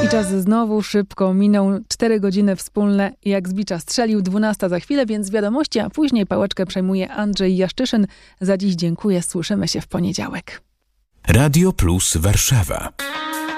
I czas znowu szybko minął. 4 godziny wspólne, jak z bicza strzelił. 12 za chwilę, więc wiadomości, a później pałeczkę przejmuje Andrzej Jaszczyszyn. Za dziś dziękuję, słyszymy się w poniedziałek. Radio Plus Warszawa.